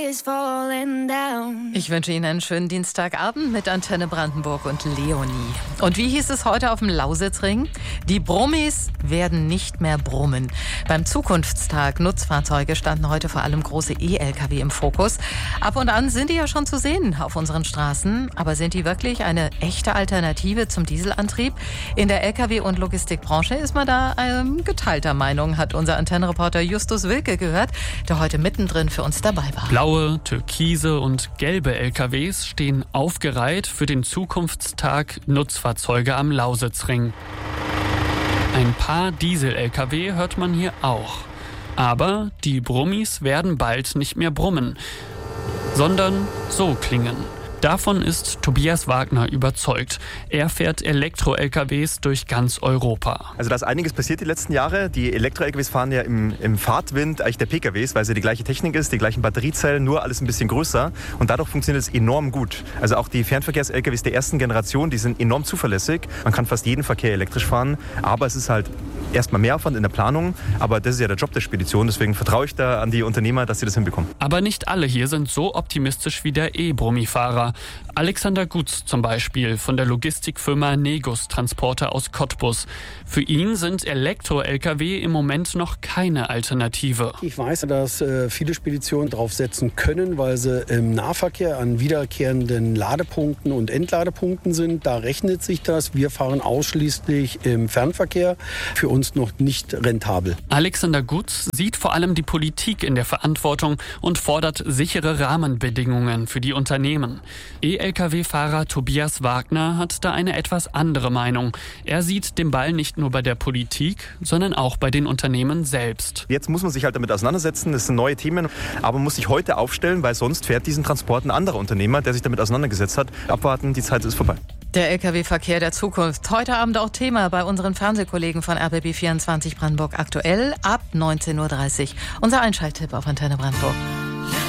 Ich wünsche Ihnen einen schönen Dienstagabend mit Antenne Brandenburg und Leonie. Und wie hieß es heute auf dem Lausitzring? Die Brummis werden nicht mehr brummen. Beim Zukunftstag Nutzfahrzeuge standen heute vor allem große E-Lkw im Fokus. Ab und an sind die ja schon zu sehen auf unseren Straßen. Aber sind die wirklich eine echte Alternative zum Dieselantrieb? In der Lkw- und Logistikbranche ist man da geteilter Meinung, hat unser Antennenreporter Justus Wilke gehört, der heute mittendrin für uns dabei war. Blaue, türkise und gelbe LKWs stehen aufgereiht für den Zukunftstag Nutzfahrzeuge am Lausitzring. Ein paar Diesel-LKW hört man hier auch. Aber die Brummis werden bald nicht mehr brummen, sondern so klingen. Davon ist Tobias Wagner überzeugt. Er fährt Elektro-LKWs durch ganz Europa. Also da ist einiges passiert die letzten Jahre. Die Elektro-LKWs fahren ja im Fahrtwind eigentlich der PKWs, weil es ja die gleiche Technik ist, die gleichen Batteriezellen, nur alles ein bisschen größer. Und dadurch funktioniert es enorm gut. Also auch die Fernverkehrs-LKWs der ersten Generation, die sind enorm zuverlässig. Man kann fast jeden Verkehr elektrisch fahren, aber es ist halt erstmal Mehraufwand in der Planung. Aber das ist ja der Job der Spedition, deswegen vertraue ich da an die Unternehmer, dass sie das hinbekommen. Aber nicht alle hier sind so optimistisch wie der E-Brummi-Fahrer. Alexander Gutz zum Beispiel von der Logistikfirma Negus Transporter aus Cottbus. Für ihn sind Elektro-Lkw im Moment noch keine Alternative. Ich weiß, dass viele Speditionen drauf setzen können, weil sie im Nahverkehr an wiederkehrenden Ladepunkten und Entladepunkten sind. Da rechnet sich das. Wir fahren ausschließlich im Fernverkehr. Für uns noch nicht rentabel. Alexander Gutz sieht vor allem die Politik in der Verantwortung und fordert sichere Rahmenbedingungen für die Unternehmen. E-Lkw-Fahrer Tobias Wagner hat da eine etwas andere Meinung. Er sieht den Ball nicht nur bei der Politik, sondern auch bei den Unternehmen selbst. Jetzt muss man sich halt damit auseinandersetzen, das sind neue Themen, aber man muss sich heute aufstellen, weil sonst fährt diesen Transport ein anderer Unternehmer, der sich damit auseinandergesetzt hat. Abwarten, die Zeit ist vorbei. Der Lkw-Verkehr der Zukunft. Heute Abend auch Thema bei unseren Fernsehkollegen von RBB 24 Brandenburg aktuell ab 19.30 Uhr. Unser Einschalttipp auf Antenne Brandenburg.